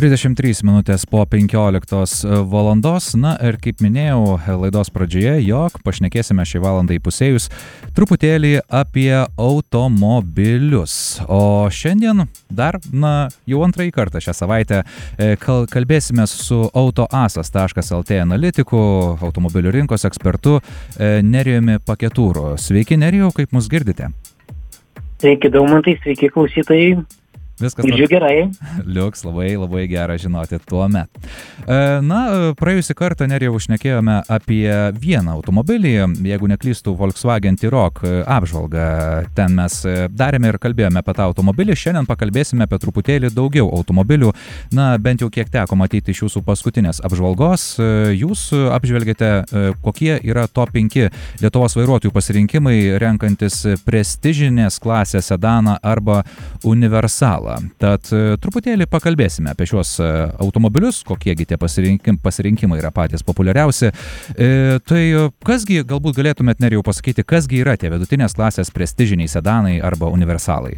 33 minutės po 15 valandos. Na ir kaip minėjau laidos pradžioje, jog pašnekėsime šiai valandai pusėjus truputėlį apie automobilius. O šiandien dar, jau antrąjį kartą šią savaitę kalbėsime su autoasas.lt analitiku, automobilių rinkos ekspertu Nerijumi Paketūru. Sveiki, Nerijau, kaip mus girdite? Sveiki, Daumantai, sveiki, klausytojai. Viskas gerai. Liuks, labai gera žinoti tuomet. Praėjusį kartą, Nerijau, šnekėjome apie vieną automobilį, jeigu neklystų Volkswagen T-Roc apžvalgą. Ten mes darėme ir kalbėjome apie tą automobilį. Šiandien pakalbėsime apie truputėlį daugiau automobilių. Bent jau kiek teko matyti iš jūsų paskutinės apžvalgos. Jūs apžvelgėte, kokie yra top 5 Lietuvos vairuotojų pasirinkimai, renkantis prestižinės klasės sedaną arba universalą. Tad truputėlį pakalbėsime apie šios automobilius, kokiegi tie pasirinkimai yra patys populiariausi. Tai kasgi, galbūt galėtumėt, Nerijau, pasakyti, kasgi yra tie vidutinės klasės prestižiniai sedanai arba universalai?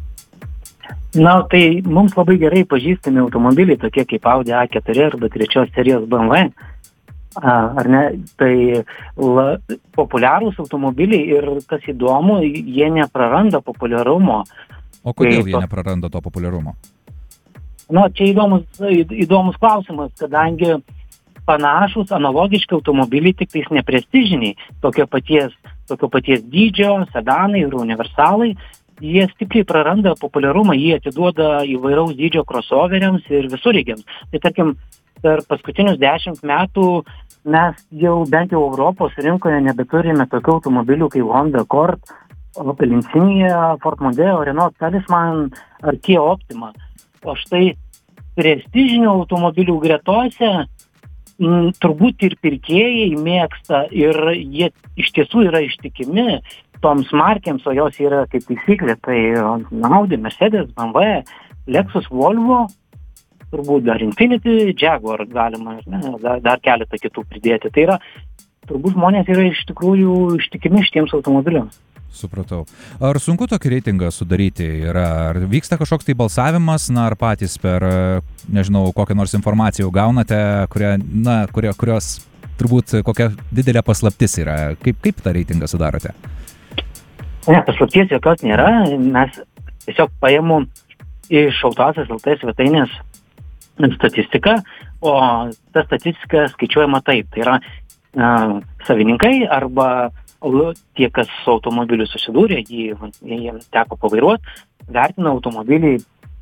Tai mums labai gerai pažįstami automobiliai, tokie kaip Audi A4 arba 3 serijos BMW. Ar ne? Tai populiarūs automobiliai ir, kas įdomu, jie nepraranda populiarumo. O kodėl jie nepraranda to populiarumo? Čia įdomus klausimas, kadangi panašus, analogiški automobiliai, tik tais neprestižiniai, tokio paties dydžio, sedanai ir universalai, jie stipriai praranda populiarumą, jie atiduoda įvairaus dydžio crossoveriams ir visureigiams. Tai tarkim, per paskutinius 10 metų mes jau bent jau Europos rinkoje nebeturime tokių automobilių kaip Honda Accord, Opel Insignia, Ford Mondeo, Renault Talisman ar Kia Optima. O štai prestižinių automobilių gretose turbūt ir pirkėjai mėgsta ir jie iš tiesų yra ištikimi toms markėms, o jos yra kaip taisyklė, tai Audi, Mercedes, BMW, Lexus, Volvo, turbūt dar Infiniti, Jaguar galima, dar keletą kitų pridėti. Tai yra, turbūt žmonės yra iš tikrųjų ištikimi šitiems automobiliams. Supratau. Ar sunku tokį reitingą sudaryti yra? Ar vyksta kažkoks tai balsavimas, ar patys per, nežinau, kokią nors informaciją jau gaunate, kurios turbūt kokia didelė paslaptis yra? Kaip tą reitingą sudarote? Paslapties jokios nėra. Mes tiesiog paėmų iš Autoasas.lt svetainės statistiką, o ta statistika skaičiuojama taip. Tai yra savininkai arba tie, kas su automobiliu susidūrė, jiems teko pavairuoti, vertina automobilį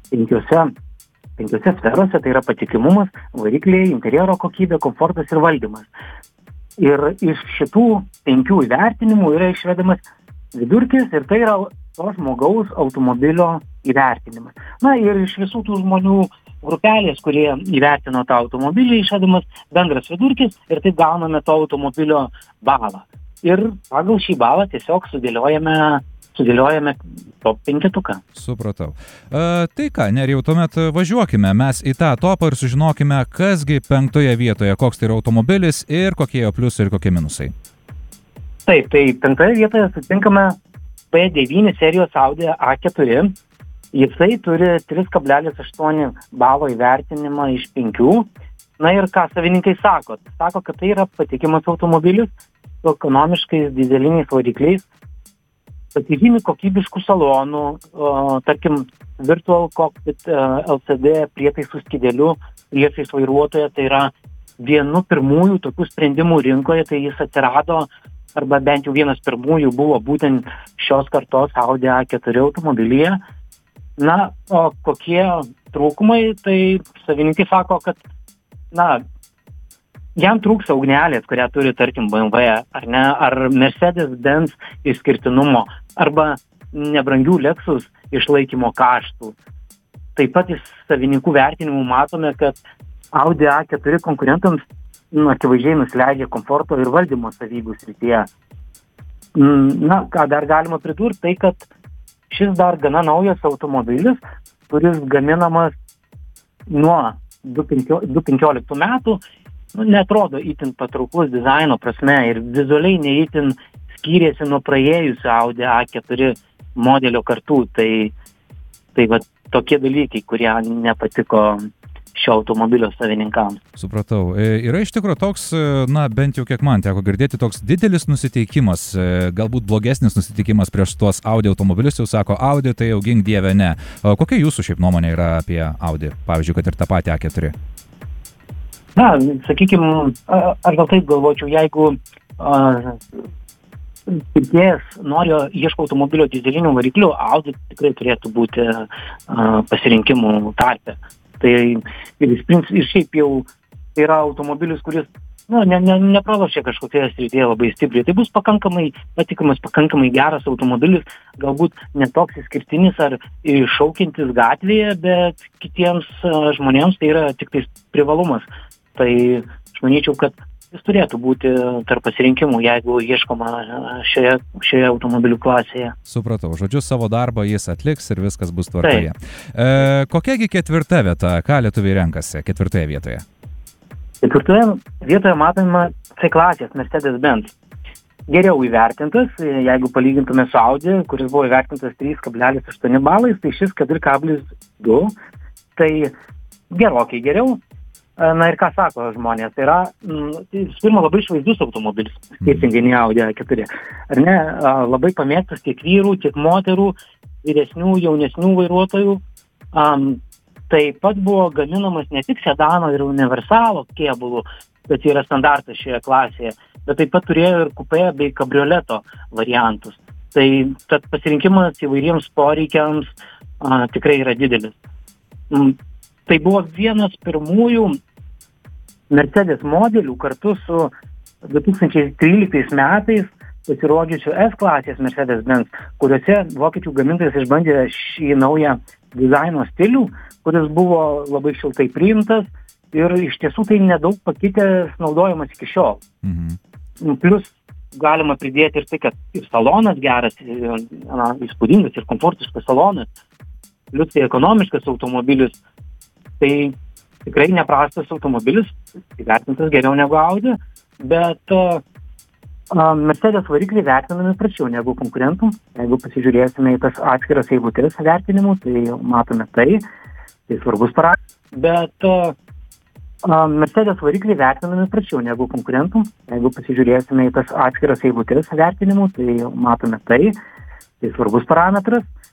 penkiose sferose, tai yra patikimumas, varikliai, interjero kokybė, komfortas ir valdymas. Ir iš šitų 5 įvertinimų yra išvedamas vidurkis ir tai yra to žmogaus automobilio įvertinimas. Ir iš visų tų žmonių grupelės, kurie įvertino tą automobilį, išvedamas bendras vidurkis ir taip gauname to automobilio balą. Ir pagal šį balą tiesiog sudėliojame top 5. Supratau. Tai ką, Nerijau, tuomet važiuokime mes į tą topą ir sužinokime, kasgi 5 vietoje, koks tai yra automobilis ir kokie jo pliusai ir kokie minusai. Taip, tai 5 vietoje sutinkame P9 serijos Audi A4. Jisai turi 3,8 balo įvertinimą iš 5. Ir ką savininkai sako? Sako, kad tai yra patikimas automobilis, su ekonomiškais dizeliniais varikliais, pasižymi kokybiškų salonų, tarkim, Virtual Cockpit LCD prietaisų skydeliu priešais vairuotoją, tai yra vienu pirmųjų tokių sprendimų rinkoje, tai jis atsirado, arba bent jau vienas pirmųjų buvo būtent šios kartos Audi A4 automobilyje. O kokie trūkumai, tai savininkai sako, kad, jam trūksta ugnelės, kurią turi, tarkim, BMW, ar ne, ar Mercedes-Benz išskirtinumo, arba nebrangių Lexus išlaikymo kaštų. Taip pat iš savininkų vertinimų matome, kad Audi A4 konkurentams akivaizdžiai nusileidžia komforto ir valdymo savybių srityje. Ką dar galima pridurti, tai kad šis dar gana naujas automobilis, kuris gaminamas nuo 2015 metų, netrodo itin patrauklus dizaino prasme ir vizualiai neįtin skyrėsi nuo praėjusių Audi A4 modelio kartų. Tai tokie dalykai, kurie nepatiko šio automobilio savininkams. Supratau. Yra iš tikrųjų toks, na, bent jau kiek man teko girdėti, toks didelis nusiteikimas, galbūt blogesnis nusiteikimas prieš tuos Audi automobilius, jau sako, Audi tai jau gink dieve ne. O kokia jūsų šiaip nuomonė yra apie Audi, pavyzdžiui, kad ir tą patį A4? Na, sakykime, aš gal taip galvočiau, jeigu pirkėjas ieško automobilio dyzelinių variklių, Audi tikrai turėtų būti pasirinkimų tarpe. Tai ir šiaip jau yra automobilis, kuris nepralošia kažkokioje srityje labai stipriai. Tai bus pakankamai patikimas, pakankamai geras automobilis, galbūt netoks išskirtinis ar iššaukiantis gatvėje, bet kitiems žmonėms tai yra tik tais privalumas. Tai aš manyčiau, kad jis turėtų būti tarp pasirinkimų, jeigu ieškoma šioje automobilių klasėje. Supratau. Žodžiu, savo darbą jis atliks ir viskas bus tvarkoje. Kokiagi 4. vieta? Ką lietuviai renkasi 4. vietoje? 4. vietoje matome C klasės Mercedes-Benz. Geriau įvertintas, jeigu palygintume su Audi, kuris buvo įvertintas 3,8 balais, tai šis 4,2. Tai gerokai geriau. Na ir ką sako žmonės, tai yra pirma labai išvaizdus automobilis, skirtingai nei Audi A4. Ar ne, labai pamėgtas tiek vyrų, tiek moterų, vyresnių, jaunesnių vairuotojų. Taip pat buvo gaminamas ne tik sedano ir universalo kėbulų, bet yra standartas šioje klasėje, bet taip pat turėjo ir kupė bei kabrioleto variantus. Tai tad pasirinkimas įvairiems poreikiams tikrai yra didelis. Tai buvo vienas pirmųjų Mercedes modelių kartu su 2013 metais pasirodžiusiu S klasės Mercedes-Benz, kuriuose vokiečių gamintojas išbandė šį naują dizaino stilių, kuris buvo labai šiltai priimtas ir iš tiesų tai nedaug pakitęs naudojamas iki šiol. Plius galima pridėti ir tai, kad ir salonas geras, įspūdingas ir komfortiškas salonas, plius tai ekonomiškas automobilis. Tai tikrai neprastas automobilis, įvertintas geriau negu Audi, bet Mercedes varikliai vertinami prasčiau negu konkurentų. Jeigu pasižiūrėsime į tas atskiras eilutes vertinimų, tai matome tai svarbus parametras. Bet Mercedes varikliai vertinami prasčiau negu konkurentų. Jeigu pasižiūrėsime į tas atskiras eilutes vertinimų, tai matome tai svarbus parametras.